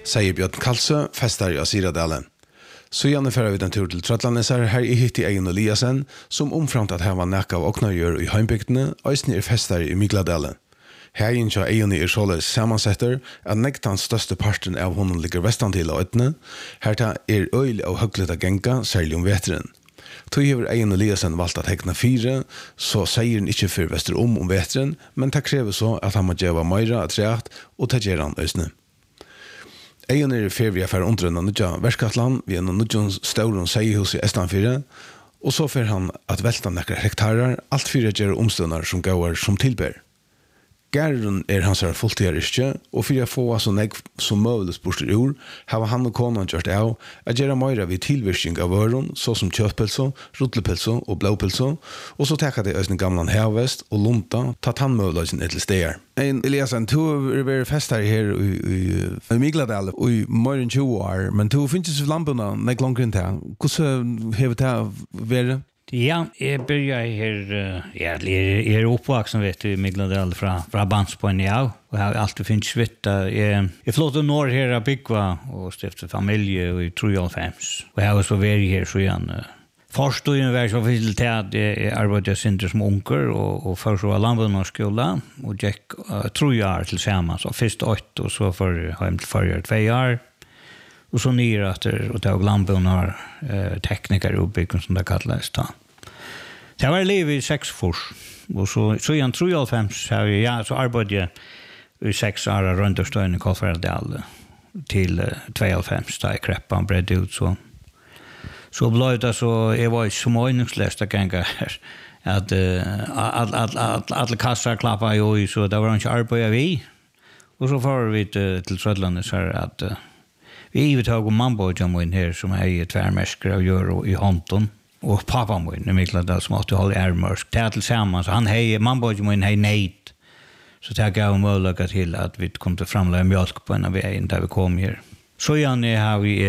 säger Björn Kalsö, festar i Asiradalen. Så gärna för vi den tur till Trötlandnesar här i hitt i Egen Eliasen, som omframt att hava näka av åknargör i heimbygdene, og festar i Mygladalen. Her innkja Egen således sammansetter at nektans største parten av honom ligger vestan til øytene, herta øylig og høglet av genka, særlig vetren. Tog hever Egen Eliasen valgt at hekna 4, så sier han ikke for vester om vetren, men det krever så at han må gjøre meira av treat, og det gjør han øysene. Egen fervig affær underrønna nudja verskatland, vi en nudjon stauron seihus i Estanfire, og så fer han at velta nekkar hektarer, alt fyrir gjør omstønnar som gauar som tilber. Gærun hans fulltidaristje, og fyrir få så negg som møvles borster ur, hava han og konan gjort av at gjøre meira vid tilvirking av vøron, så som kjøttpilso, rutlepilso og blåpilso, og så tekka det øsne gamlan havest og lunta, ta tannmøvløysen etter steder. Eliasen, du er vært festar her i Mygladal i mer enn 20 år, men du finnes lampuna nek langt rundt her. Hvordan hever det vært? Ja, jeg börjar her, jeg er oppvaksen vet du, i Mygladal fra Bandspoen i av, og jeg har alltid finnes vitt. Jeg flåtte nord her av Byggva og stiftet familie i 93, og jeg har også vært her så igjen. Først og innenvær så finnes det til at jeg arbeidet sinter som unker, og først var Landbunderskola, og gikk 3 år til sammen, så først 8, og så har jeg til forrige 2 år. Och så ner efter och tog Landbunnar tekniker och byggen som det kallades då. Så jag var liv i 6 år. Och så igen 3,5 så arbetade jag i 6 år runt Östersjön i Karlsfjärddal till 2,5 där i Kreppan bredde ut så. Så blev det så jag var så meningslöst att gänga här att alla kassar klappade ju så det var inte arbete vi. Och så får vi till Trötlandet så att vi övertog och mambojan min här som är tvärmäskare och gör i Honton och pappa min i Mygladal som måste hålla ärmörsk tillsammans så han hej mambojan min hej nejt så det gav möjlighet till att vi kunde framlägga mjölk på en väg där vi kom här så gärna har vi